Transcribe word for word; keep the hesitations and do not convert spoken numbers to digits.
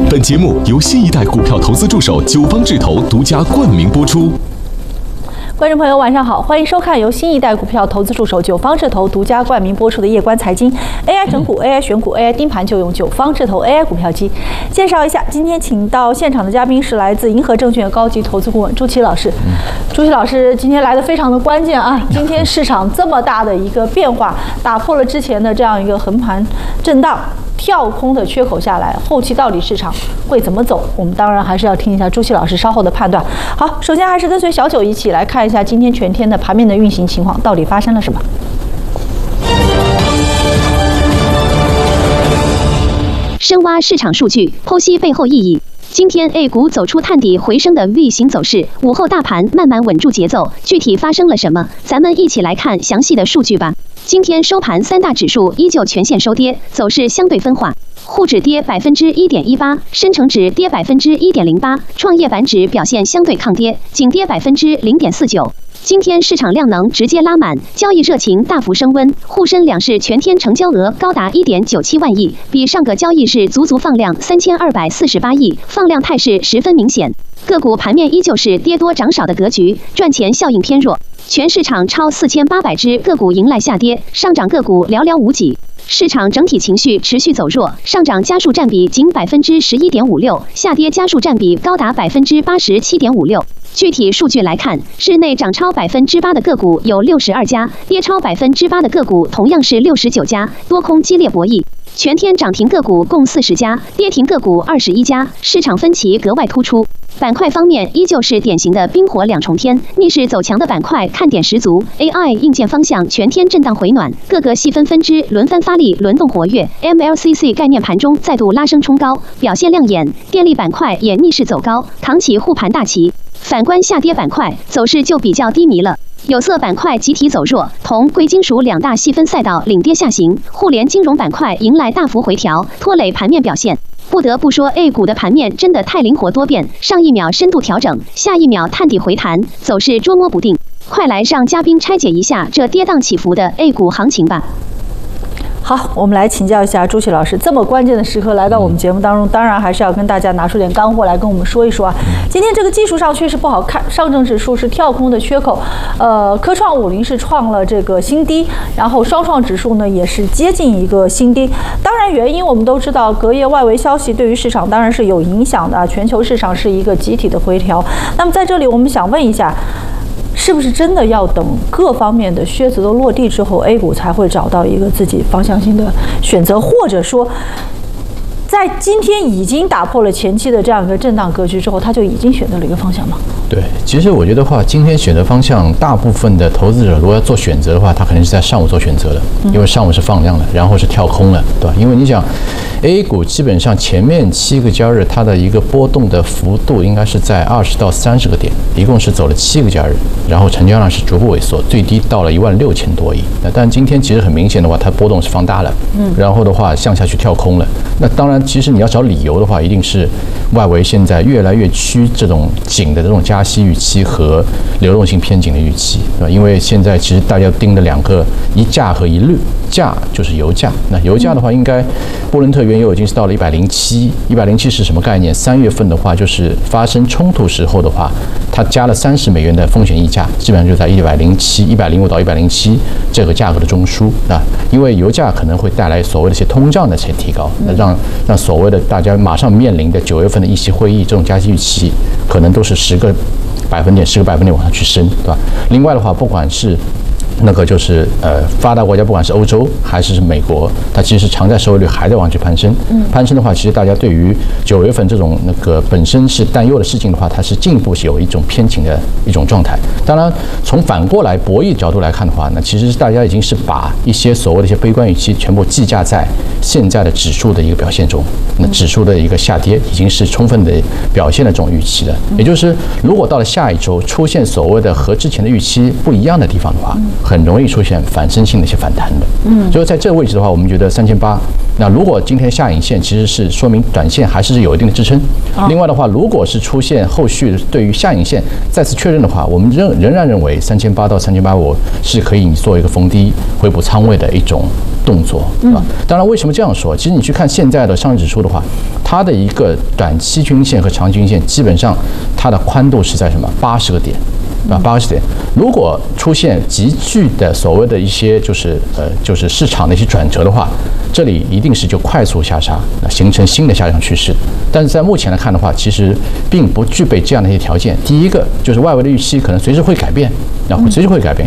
本节目由新一代股票投资助手九方智投独家冠名播出。 观众朋友，晚上好，欢迎收看由新一代股票投资助手九方智投独家冠名播出的《夜观财经》A I 整股、A I 选股、A I 盯盘就用九方智投 A I 股票机。介绍一下，今天请到现场的嘉宾是来自银河证券高级投资顾问朱琦老师。朱琦老师今天来的非常的关键啊！今天市场这么大的一个变化，打破了之前的这样一个横盘震荡。跳空的缺口下来，后期到底市场会怎么走？我们当然还是要听一下朱琦老师稍后的判断。好，首先还是跟随小九一起来看一下今天全天的盘面的运行情况，到底发生了什么？ 深挖市场数据，剖析背后意义。今天 A 股走出探底回升的 V 型走势，午后大盘慢慢稳住节奏。具体发生了什么？咱们一起来看详细的数据吧。今天收盘，三大指数依旧全线收跌，走势相对分化。沪指跌百分之一点一八，深成指跌百分之一点零八，创业板指表现相对抗跌，仅跌百分之零点四九。今天市场量能直接拉满，交易热情大幅升温，沪深两市全天成交额高达一点九七万亿，比上个交易日足足放量三千二百四十八亿，放量态势十分明显。个股盘面依旧是跌多涨少的格局，赚钱效应偏弱。全市场超四千八百只个股迎来下跌，上涨个股寥寥无几。市场整体情绪持续走弱，上涨家数占比仅百分之十一点五六，下跌家数占比高达百分之八十七点五六。具体数据来看，日内涨超百分之八的个股有六十二家，跌超百分之八的个股同样是六十九家，多空激烈博弈。全天涨停个股共四十家，跌停个股二十一家，市场分歧格外突出。板块方面依旧是典型的冰火两重天，逆势走强的板块看点十足 ，A I 硬件方向全天震荡回暖，各个细分分支轮番发力，轮动活跃 ，M L C C 概念盘中再度拉升冲高，表现亮眼。电力板块也逆势走高，扛起护盘大旗。反观下跌板块，走势就比较低迷了。有色板块集体走弱，铜、贵金属两大细分赛道领跌下行，互联金融板块迎来大幅回调，拖累盘面表现。不得不说 ，A 股的盘面真的太灵活多变，上一秒深度调整，下一秒探底回弹，走势捉摸不定。快来让嘉宾拆解一下这跌宕起伏的 A 股行情吧。 好，我们来请教一下朱琦老师，这么关键的时刻来到我们节目当中，当然还是要跟大家拿出点干货来跟我们说一说啊。今天这个技术上确实不好看，上证指数是跳空的缺口，呃，科创五零是创了这个新低，然后双创指数呢也是接近一个新低。当然原因我们都知道，隔夜外围消息对于市场当然是有影响的，全球市场是一个集体的回调。那么在这里我们想问一下，是不是真的要等各方面的靴子都落地之后 ，A 股才会找到一个自己方向性的选择，或者说，在今天已经打破了前期的这样一个震荡格局之后，它就已经选择了一个方向吗？ 对，其实我觉得话，今天选择方向，大部分的投资者如果要做选择的话，他肯定是在上午做选择的，因为上午是放量的，然后是跳空了，对吧？因为你想 ，A 股基本上前面七个交易日它的一个波动的幅度应该是在二十到三十个点，一共是走了七个交易日，然后成交量是逐步萎缩，最低到了一万六千多亿。那但今天其实很明显的话，它波动是放大了，嗯，然后的话向下去跳空了。那当然，其实你要找理由的话，一定是外围现在越来越趋这种紧的这种加息预期和流动性偏紧的预期，对吧？因为现在其实大家盯的两个，一价和一率，价就是油价。那油价的话，应该布伦特原油已经是到了一百零七，一百零七是什么概念？三月份的话，就是发生冲突时候的话，它加了三十美元的风险溢价，基本上就在一百零七、一百零五到一百零七这个价格的中枢啊。因为油价可能会带来所谓的一些通胀的些提高，那让让所谓的大家马上面临的九月份的议息会议这种加息预期，可能都是十个百分点、十个百分点往上去升，对吧？另外的话，不管是那个就是呃发达国家，不管是欧洲还是美国，它其实偿债收益率还在往去攀升。嗯，攀升的话，其实大家对于九月份这种那个本身是担忧的事情的话，它是进一步有一种偏情的一种状态。当然，从反过来博弈角度来看的话，那其实大家已经是把一些所谓的一些悲观预期全部计价在现在的指数的一个表现中。那指数的一个下跌已经是充分的表现了这种预期了。也就是如果到了下一周出现所谓的和之前的预期不一样的地方的话， 很容易出现反身性的一些反弹的。嗯，所以在这个位置的话，我们觉得三千八，那如果今天下影线其实是说明短线还是有一定的支撑。另外的话，如果是出现后续对于下影线再次确认的话，我们仍仍然认为三千八到三千八五是可以做一个逢低回补仓位的一种动作啊。当然，为什么这样说？其实你去看现在的上证指数的话，它的一个短期均线和长均线基本上它的宽度是在什么八十个点。啊，八十点。如果出现急剧的所谓的一些就是呃就是市场的一些转折的话，这里一定是就快速下杀，那形成新的下降趋势。但是在目前来看的话，其实并不具备这样的一些条件。第一个就是外围的预期可能随时会改变，那随时会改变，